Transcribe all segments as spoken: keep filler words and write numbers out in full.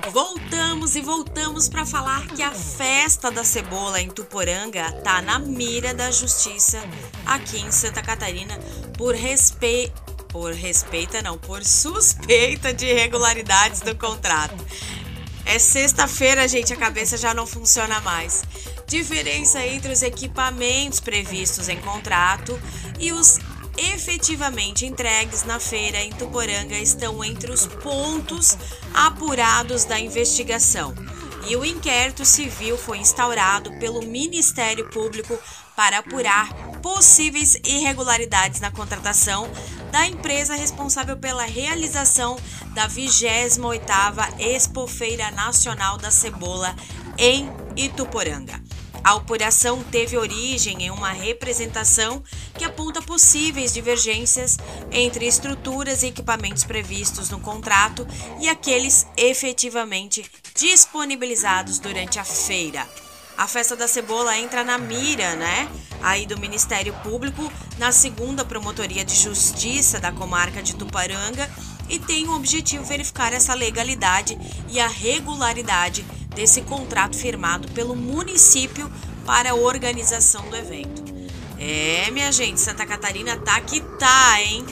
Voltamos e voltamos para falar que a festa da cebola em Tuporanga tá na mira da justiça aqui em Santa Catarina por respeito, por respeita não, por suspeita de irregularidades do contrato. É sexta-feira, gente, a cabeça já não funciona mais. Diferença entre os equipamentos previstos em contrato e os efetivamente entregues na feira em Tuporanga estão entre os pontos apurados da investigação. E o inquérito civil foi instaurado pelo Ministério Público para apurar possíveis irregularidades na contratação da empresa responsável pela realização da vigésima oitava Expofeira Nacional da Cebola em Ituporanga. A apuração teve origem em uma representação que aponta possíveis divergências entre estruturas e equipamentos previstos no contrato e aqueles efetivamente disponibilizados durante a feira. A festa da cebola entra na mira, né, aí do Ministério Público, na segunda Promotoria de Justiça da comarca de Tuporanga, e tem o objetivo verificar essa legalidade e a regularidade desse contrato firmado pelo município para a organização do evento. É, minha gente, Santa Catarina tá que tá, hein?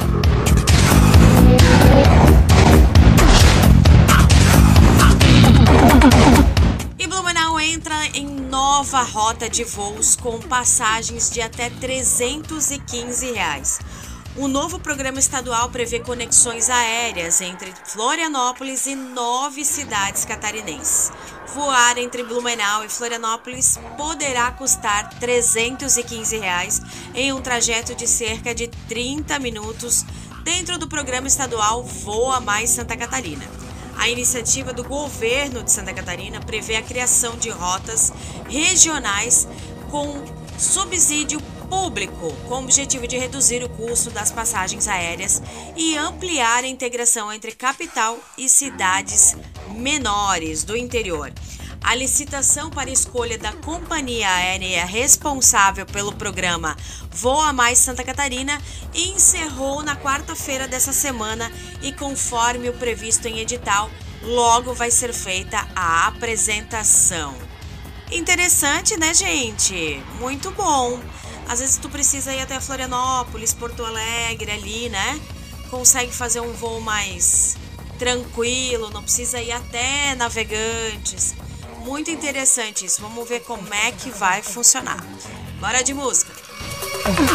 E Blumenau entra em nova rota de voos com passagens de até trezentos e quinze reais. O novo programa estadual prevê conexões aéreas entre Florianópolis e nove cidades catarinenses. Voar entre Blumenau e Florianópolis poderá custar trezentos e quinze reais em um trajeto de cerca de trinta minutos dentro do programa estadual Voa Mais Santa Catarina. A iniciativa do governo de Santa Catarina prevê a criação de rotas regionais com subsídio público, com o objetivo de reduzir o custo das passagens aéreas e ampliar a integração entre capital e cidades menores do interior. A licitação para escolha da companhia aérea responsável pelo programa Voa Mais Santa Catarina encerrou na quarta-feira dessa semana e, conforme o previsto em edital, logo vai ser feita a apresentação. Interessante, né, gente? Muito bom. Às vezes tu precisa ir até Florianópolis, Porto Alegre ali, né? Consegue fazer um voo mais tranquilo, não precisa ir até Navegantes. Muito interessante isso. Vamos ver como é que vai funcionar. Bora de música.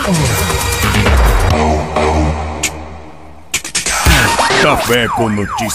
Café com notícias.